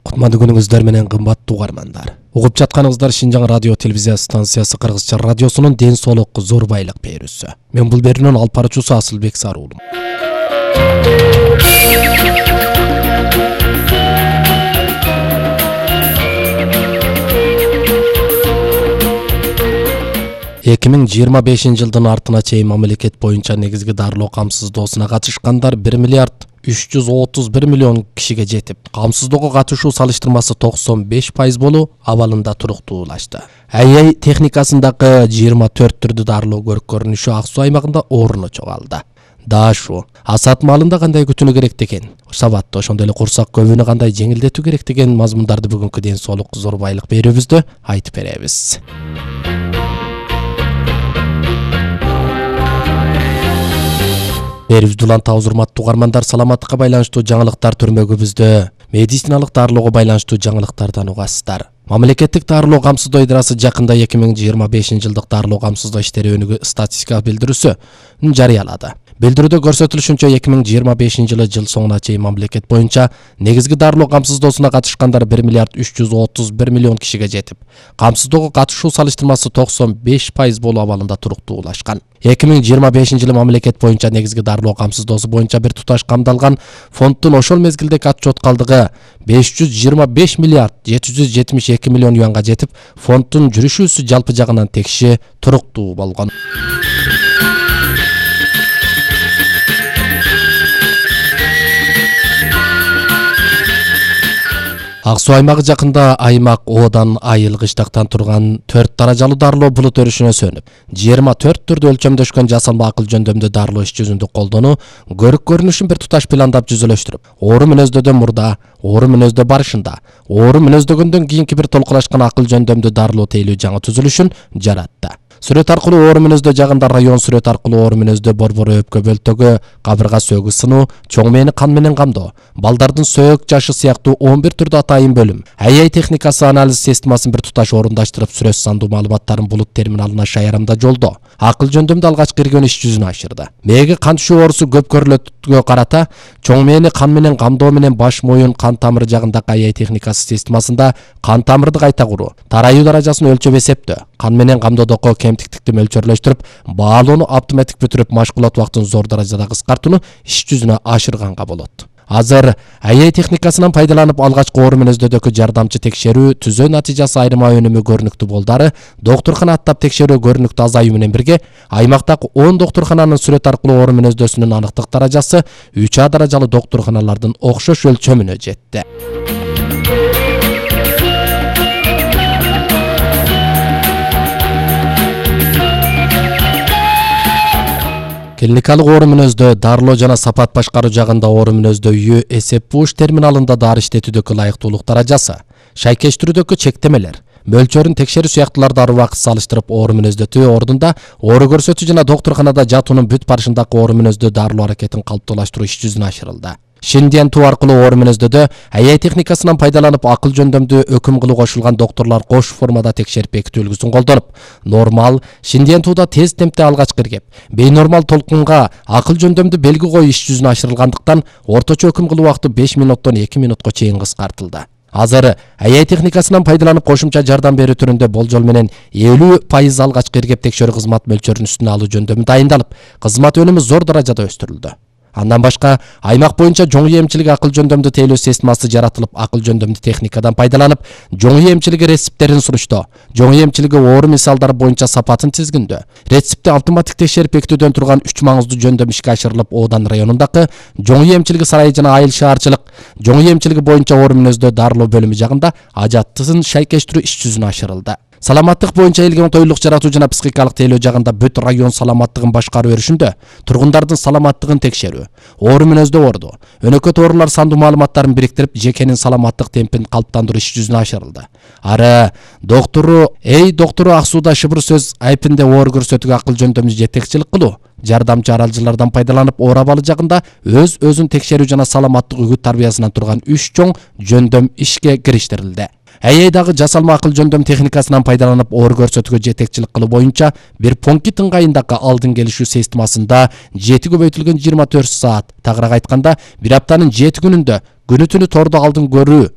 Кутмандуу күнүңүздөр менен кымбаттуу угармандар. Угуп жатканыңыздар Шинжаң радио телевизия станциясы Кыргызча радиосунун ден соолук зор байлык берүүсү. Мен бул берүүнүн алып баруучусу Асылбек Саруулум. Эки миң 25 жылдын артына чейин мамлекет боюнча негизги дарылоо камсыздоосуна катышкандар 1 миллиард 331 миллион кишиге жетип, камсыздоого катышуу салыштырмасы 95% болуу абалында туруктуулашты. АЯ техникасындагы 24 түрдүү дарылоо көрүнүшү Ак Суу аймагында орун чогалды. Дашу асат маалында кандай күтүүнү керек экен, сабатты ошондой эле курсак көбүнү кандай жеңилдетүү керек деген мазмундарды бүгүнкү ден соолук зор байлык берүүбүздө айтып беребиз. Берүүбүздү улантабыз, урматтуу угармандар. Саламаттыкка байланыштуу жаңылыктар түрмөгүбүздө медициналык дарылоого байланыштуу жаңылыктардан угасыздар. Мамлекеттик дарылоо камсыздоо ыдырасы жакында 2025 жылдык дарылоо камсыздоо иштери өнүгүү статистика билдирүүсүн жарыялады. Билдирүүдө көрсөтүлүшүнчө 2025 жылы жыл соңуна чейин мамлекет боюнча негизги дарылоо камсыздоосуна катышкандар 1 миллиард 331 миллион кишиге жетип, камсыздоого катышуу салыштырмасы 95% болуу абалында туруктуулашкан. 2025 жылы мамлекет боюнча негизги дарылоо камсыздоосу боюнча бир туташ камдалган фонддун ошол мезгилдеги отчет калдыгы 525 миллиард 772 миллион юанга жетип, фонддун жүрүшүүсү жалпы жагынан текши туруктуу болгон. Ак Суу аймагы жакында аймак Одан айыл кыштактан турган 4 даражалуу дарылоо булут өрүшүнө сөнүп, 24 түрдө өлчөмдөшкөн жасалма акыл жөндөмдүү дарылоо иш жүзүндө колдонуу көрүк көрүнүшүн бир туташ пландап жүзөлөштүрүп, оору мүнөздөөдөн мурда, оору мүнөздөө барышында, оору мүнөздөгөндөн кийинки бир толкулашкан акыл жөндөмдүү дарылоо тейлөө жаңы түзүлүшүн жаратты. Сүрөт аркылуу оору мүнөздөө жагында район сүрөт аркылуу оору мүнөздөө борбору өпкө бөлтөгү, кабырга сөөгү сынуу, чоң мээни кан менен камдоо, балдардын сөөк жашы сыяктуу 11 түрдүү атайын бөлүм, АЯ техникасы анализ системасын бир туташ орундаштырып, сүрөт сандуу маалыматтарын булут терминалына шаярамда жолдоо, акыл жөндөмдү алгач кирген иш жүзүнө ашырды. Мээги кан түшүү оорусу көп көрүлөтгө карата, чоң мээни кан менен камдоо менен баш моюн кан тамыры жагындагы АЯ техникасы системасында кан тамырды кайта куруу, тарайуу даражасын өлчөп эсептөө, кан менен камдоодогу кемтиктикти мөлчөрлөштүрүп, баалоону автоматик бүтүрүп, машгулат убактын зор даражада кыскартууну иш жүзүнө ашырганга болот. Азыр АЯ техникасынан пайдаланып алгачкы оору мүнөздөөдөгү жардамчы текшерүү түзөө натыйжасы айырма өнүмү көрүнүктүү болдары, доктуркана аттап текшерүү көрүнүктүү азаюу менен бирге, аймактагы 10 доктуркананын сүрөт аркылуу оору мүнөздөөсүнүн аныктык даражасы 3А даражалуу доктурканалардын окшош өлчөмүнө жетти. Клиникалык оору мүнөздөө дарылоо жана сапат башкаруу жагында оору мүнөздөө үйү эсеп буш терминалында дары иштетүүдөгү ылайыктуулук даражасы, шайкештирүүдөгү чектемелер, мөлчөрүн текшерүү сыяктууларды ар убакыт салыштырып, оору мүнөздөө ордунда оору көрсөтүү жана доктурканада жатуунун бүт барышындагы оору мүнөздөө дарылоо аракетин калыптуулаштыруу иш жүзүнө ашырылды. Шиндиентуу аркылуу оору мүнөздөөдө АЯ техникасынан пайдаланып акыл жөндөмдүү өкүм кылуу кошулган доктурлар кош формада текшерип бекитүү үлгүсүн колдонуп, нормал, шиндиентууда тез темпте алгач киргеп, бейнормал толкунга акыл жөндөмдүү белги коюу иш жүзүнө ашырылгандыктан орточо өкүм кылуу убакыты 5 минуттан 2 минутка чейин кыскартылды. Азыр АЯ техникасынан пайдаланып кошумча жардам берүү түрүндө болжол менен 50% алгач киргеп текшерүү кызмат мөлчөрүн үстүнө алуу жөндөмү дайындалып, кызмат өнүмү зор даражада өстүрүлдү. Андан башка аймак боюнча жоң эмчилик акыл жөндөмдүү тейлөө системасы жаратылып, акыл жөндөмдүү техникадан пайдаланып, жоң эмчилиги рецепттерин суруштоо, жоң эмчилиги оору мисалдары боюнча сапатын тизгиндөө, рецептти автоматик текшерип бекитүүдөн турган 3 маңыздуу жөндөм ишке ашырылып, Одан районундагы жоң эмчилиги сарайы жана айыл шаарчылык жоң эмчилиги боюнча оору мүнөздөө дарылоо бөлүмү жагында ажаттысын шайкештирүү иш жүзүнө ашырылды. Саламаттык боюнча элге оңтойлук жаратуу жана психикалык тейлөө жагында бүт район саламаттыгын башкаруу өрүшүндө тургундардын саламаттыгын текшерүү, оору мүнөздөө орду, өнөкөт оорулар сандуу маалыматтарын бириктирип, жекенин саламаттык темпин калыптандыруу иш жүзүнө ашырылды. Ары доктору Ак Сууда шыбыр сөз айпинде оору көрсөтүүгө акыл жөндөмдүү жетекчилик кылуу, жардамчы аралжылардан пайдаланып, оор абалы жагында өзүн текшерүү жана саламаттык үгүт тарбиясынан турган 3 чоң жөндөм ишке кириштирилди. АЯдагы жасалма акыл жөндөм техникасынан пайдаланып, оор көрсөтүүгө жетекчилик кылуу боюнча бир понкит ыңгайындагы алдын келишүү системасында 7 көбөйтүлгөн 24 саат, тагыраак айтканда, бир аптанын 7 күнүндө күнү түнү тордо алдын көрүү